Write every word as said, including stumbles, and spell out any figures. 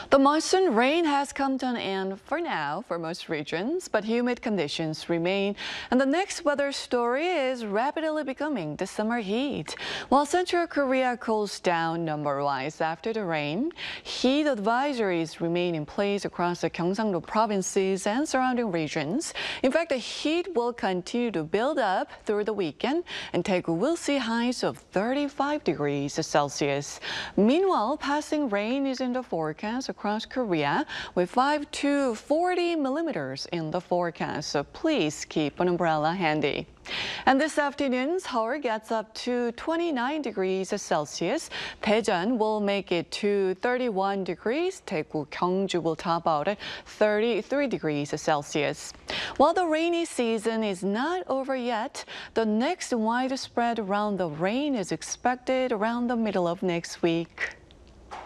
The monsoon rain has come to an end for now for most regions, but humid conditions remain. And the next weather story is rapidly becoming the summer heat. While Central Korea cools down number-wise after the rain, heat advisories remain in place across the Gyeongsang-do provinces and surrounding regions. In fact, the heat will continue to build up through the weekend, and Daegu will see highs of thirty-five degrees Celsius. Meanwhile, passing rain is in the forecast across Korea with five to forty millimeters in the forecast, so please keep an umbrella handy. And this afternoon, Seoul gets up to twenty-nine degrees Celsius. Daejeon will make it to thirty-one degrees. Daegu, Gyeongju will top out at thirty-three degrees Celsius. While the rainy season is not over yet, the next widespread round of rain is expected around the middle of next week.